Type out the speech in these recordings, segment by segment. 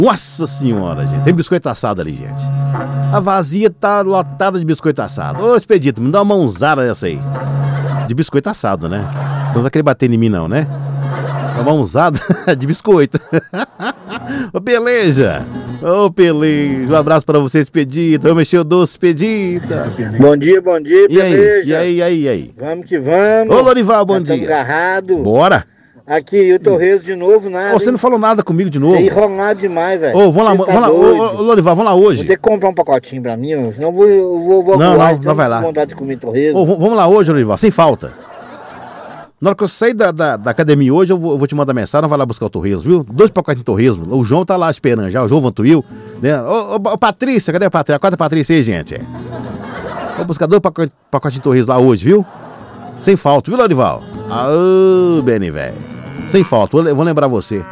Nossa senhora, gente. Tem biscoito assado ali, gente. A vazia tá lotada de biscoito assado. Ô, Expedito, me dá uma mãozada dessa aí. De biscoito assado, né? Você não vai querer bater em mim, não, né? Uma mãozada de biscoito. Ô, Peleja. Ô, Peleja. Um abraço pra você, Expedito. Vamos mexer o doce, Expedito. Bom dia, Peleja. E aí? Vamos que vamos. Ô, Lorival, bom dia. Agarrado. Bora. Aqui, o Torresmo de novo, nada. Ô, você não falou nada comigo de novo. Você enrolado demais, velho. Ô, vamos lá, ô, Lorival, vamos lá hoje. Vou ter que comprar um pacotinho pra mim, senão eu vou não vai lá. Vontade de comer torresmo. Ô, vamos lá hoje, Lorival, sem falta. Na hora que eu sair da academia hoje, eu vou te mandar mensagem, vai lá buscar o torresmo, viu? 2 pacotes de torresmo. O João tá lá esperando já, o João Vantuil. Né? Ô, Patrícia, cadê a Patrícia? Acorda a Patrícia aí, gente. Vou buscar 2 pacotes de torresmo lá hoje, viu? Sem falta, viu, Lorival? Ô, Beni, velho. Sem falta, eu vou lembrar você.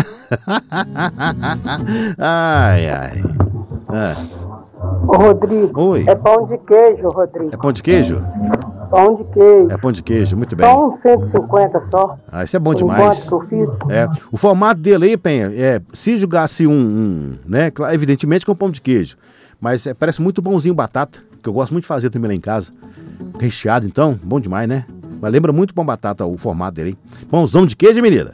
Ai. Ô, Rodrigo. Oi. É pão de queijo, Rodrigo. É pão de queijo? Pão de queijo. É pão de queijo, muito bem. Só uns 150 só. Ah, isso é bom demais. Que eu fiz. O formato dele aí, Penha, se jogasse né, evidentemente que é um pão de queijo, mas parece muito bonzinho batata, que eu gosto muito de fazer também lá em casa. Recheado, então, bom demais, né? Mas lembra muito pão batata o formato dele, hein? Pãozão de queijo, menina.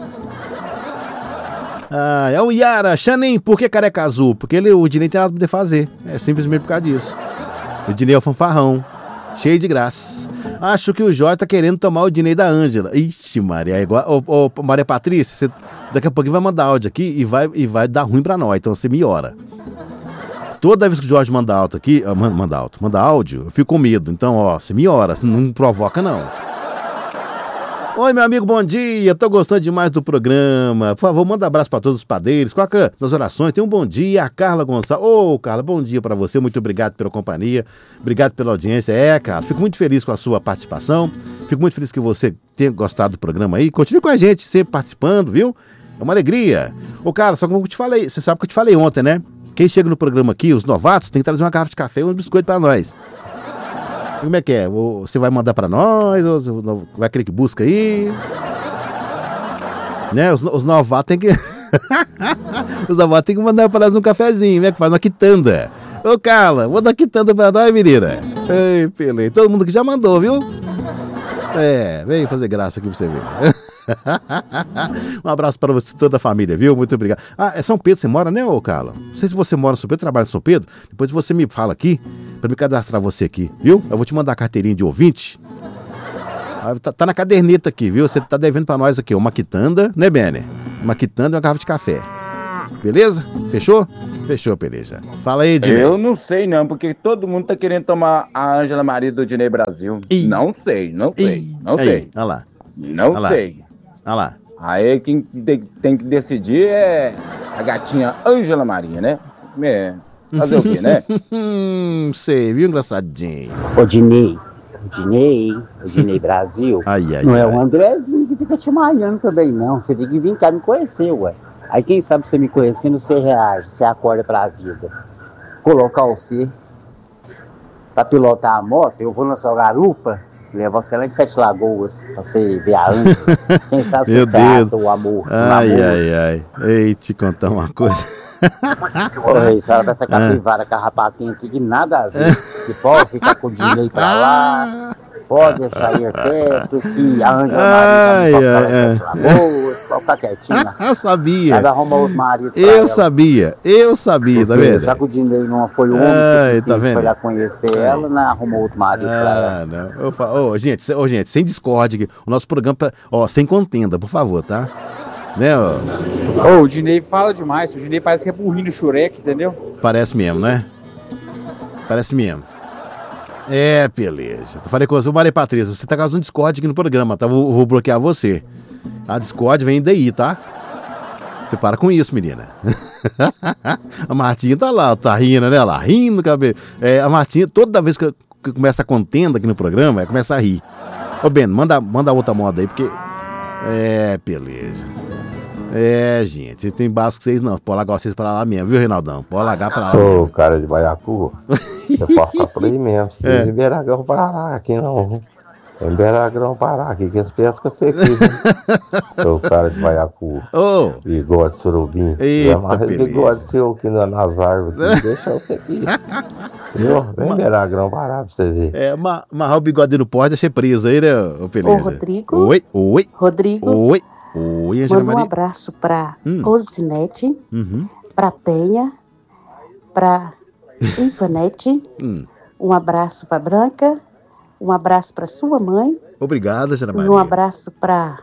É o Yara. Xanem, por que careca azul? Porque o Dinei tem nada pra poder fazer. É simplesmente por causa disso. O Dinei é o fanfarrão. Cheio de graça. Acho que o Jorge tá querendo tomar o Dinei da Ângela. Ixi, Maria, é igual. Ô, Maria Patrícia, você daqui a pouquinho vai mandar áudio aqui e vai dar ruim pra nós. Então você me ora. Toda vez que o Jorge manda áudio aqui, manda áudio, eu fico com medo. Então, você me ora, você não provoca, não. Oi, meu amigo, bom dia. Tô gostando demais do programa. Por favor, manda um abraço pra todos os padeiros. Coloca nas orações. Tem um bom dia, a Carla Gonçalves. Ô, Carla, bom dia pra você. Muito obrigado pela companhia. Obrigado pela audiência. Cara, fico muito feliz com a sua participação. Fico muito feliz que você tenha gostado do programa aí. Continue com a gente, sempre participando, viu? É uma alegria. Ô, cara, só como eu te falei, você sabe que eu te falei ontem, né? Quem chega no programa aqui, os novatos, tem que trazer uma garrafa de café e um biscoito pra nós. Como é que é? Você vai mandar pra nós? Ou vai querer que busca aí? Né? Os novatos tem que... os novatos tem que mandar pra nós um cafezinho, né? Que faz uma quitanda. Ô, Carla, vou dar quitanda pra nós, menina. Ei, Pelé. Todo mundo que já mandou, viu? Vem fazer graça aqui pra você ver. Um abraço para você e toda a família, viu? Muito obrigado. É São Pedro, você mora, né, ô Carla? Não sei se você mora em São Pedro, trabalha em São Pedro. Depois você me fala aqui, para me cadastrar você aqui, viu? Eu vou te mandar a carteirinha de ouvinte. Tá na caderneta aqui, viu? Você tá devendo para nós aqui uma quitanda, né, Bene? Uma quitanda e uma garrafa de café. Beleza? Fechou? Fechou, Peleja. Fala aí, Dinei. Eu não sei não, porque todo mundo tá querendo tomar a Ângela Maria do Dinei Brasil. Não sei. Olha lá. Não sei. Olha lá. Aí quem tem que decidir é a gatinha Ângela Maria, né? Fazer o quê, né? Sei, viu, engraçadinho. Ô, Dinei Brasil. Não é o Andrezinho que fica te malhando também, não. Você tem que vir cá me conhecer, ué. Aí quem sabe você me conhecendo, você reage, você acorda pra vida. Colocar você pra pilotar a moto, eu vou na sua garupa, levar você lá em Sete Lagoas, pra você ver a Ângela. Quem sabe você trata o amor. Ai. Ei, te contar uma coisa. Oi, senhora, essa capivara carrapatinha aqui, que nada a ver. Que pode ficar com o Dinei pra lá, pode deixar ir perto, que a Ângela Maria vai ficar lá em Sete Lagoas, pode ficar quietinha. Eu sabia. Vai arrumar outro marido. Eu sabia, tá vendo? Já que o Dinei não foi o homem suficiente pra lá conhecer ela, não arrumou outro marido pra ela. Não. Gente, sem discórdia aqui. O nosso programa, sem contenda, por favor, tá? Né, o Dinei fala demais. O Dinei parece que é burrinho do Shurek, entendeu? Parece mesmo, né? Parece mesmo. Beleza. Eu falei com você, o Maria Patrícia, você tá causando Discord aqui no programa, tá? Vou bloquear você. A Discord vem daí, tá? Você para com isso, menina. A Martinha tá lá, tá rindo, né? Ela rindo, cabelo. A Martinha, toda vez que começa a contenda aqui no programa, ela começa a rir. Ô, Ben, manda outra moda aí, porque... beleza. Gente, tem básico vocês não. Pode largar vocês pra lá mesmo, viu, Reinaldão? Pode largar pra lá. Ô, cara de baiacu, você pode ficar por aí mesmo. Você liberar pra lá, aqui não. Em Beragrão, Pará, que as pescas você fez, né? O cara de Baiacu. Ô, Bigode surubim. E eita, amarra esse beleza. bigode seu aqui nas árvores. Aqui, deixa você aqui. Viu? Vem Beragrão, Pará, pra você ver. Amarrar o bigode no pó e deixar preso aí, né, ô Peleja? Ô, Rodrigo. Oi. Rodrigo, Oi, Angela manda um Maria. abraço pra Osinete, Uhum. pra Penha, pra Ivanete, um abraço pra Branca, um abraço pra sua mãe, Obrigado, Angela e Maria. um abraço pra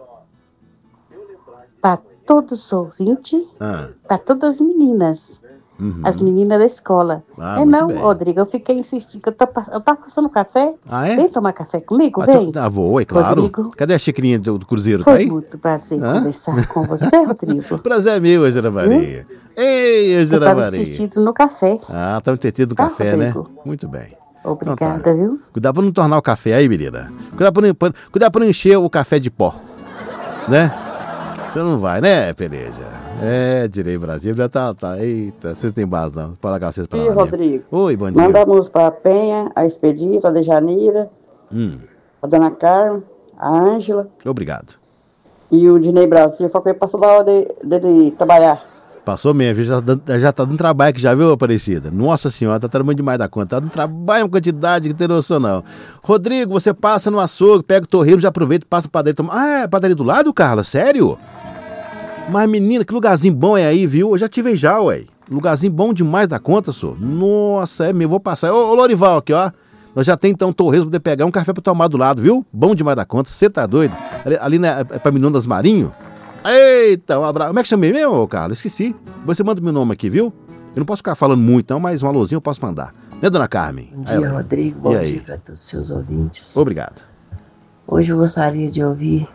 todos os ouvintes, pra todas as meninas. As meninas da escola. Muito Não, bem. Rodrigo, eu fiquei insistindo que eu tava passando café. Ah, é? Vem tomar café comigo, vem. Vou, é claro. Rodrigo. Cadê a xicrinha do Cruzeiro? Tá Foi aí? muito prazer conversar com você, Rodrigo. Prazer é meu, Angela Maria. Ei, Eu Angela estava Maria. insistindo no café. Tá entretido no Tá, café, Rodrigo? né? Muito bem. Obrigada, Então tá. viu? Cuidado pra não tornar o café aí, menina. Cuidado pra não encher o café de pó. Né? Você não vai, né, Peleja? Direi Brasil, já tá. Eita, você não tem base não. Pode largar vocês pra lá. E Rodrigo? Oi, bom dia. Mandamos para a Penha, a Expedita, a Dejanira, a Dona Carmen, a Ângela Obrigado. e o Dinei Brasil. Falou que ele passou da hora dele trabalhar. Passou mesmo, viu? Já tá dando trabalho aqui, já viu, Aparecida? Nossa senhora, tá trabalhando demais da conta. Tá dando trabalho, uma quantidade que tem noção não. Rodrigo, você passa no açougue, pega o torreiro, já aproveita e passa pra padaria. É padaria do lado, Carla? Sério? Mas, menina, que lugarzinho bom é aí, viu? Eu já tive já, ué. Lugarzinho bom demais da conta, só. Nossa, mesmo, vou passar. Ô, Lorival, aqui, ó. Nós já tem, então, torresmo pra poder pegar um café pra tomar do lado, viu? Bom demais da conta, você tá doido? Ali né, é pra Menino das Marinho? Eita, um abraço. Como é que chamei mesmo, Carlos? Esqueci. Você manda meu nome aqui, viu? Eu não posso ficar falando muito, não, mas um alôzinho eu posso mandar. Né, dona Carmen? Bom dia, Rodrigo. Bom E aí? dia para todos os seus ouvintes. Obrigado. Hoje eu gostaria de ouvir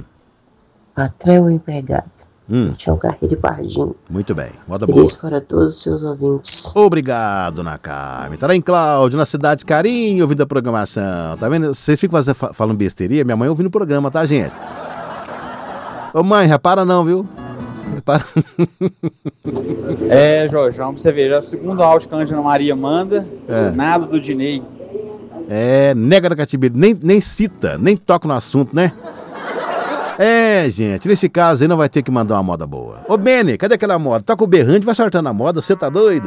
Patrão e Empregado. Tião Carreiro e Pardinho. Muito bem, moda boa. Feliz para todos os seus ouvintes. Obrigado, dona Carmen. Tá lá em Cláudio, na cidade de Carinho, ouvindo a programação. Tá vendo? Vocês ficam falando besteira, minha mãe ouvindo o programa, tá, gente? Ô mãe, repara não, viu? Repara. Jorjão, pra você ver, já é o segundo áudio que a Angela Maria manda, nada do Dinei. Nega da Catibeira, nem cita, nem toca no assunto, né? Gente, nesse caso aí não vai ter que mandar uma moda boa. Ô, Beni, cadê aquela moda? Toca o berrante, vai sortando a moda, você tá doido?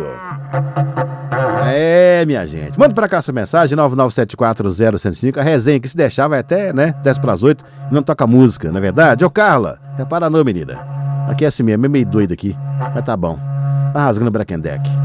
Minha gente. Manda pra cá essa mensagem, 997401005. A resenha que se deixar vai até, né, 10 pras 8. Não toca música, não é verdade? Ô, Carla, repara não, menina. Aqui é assim mesmo, é meio doido aqui. Mas tá bom. Vai rasgando o Braquendeck.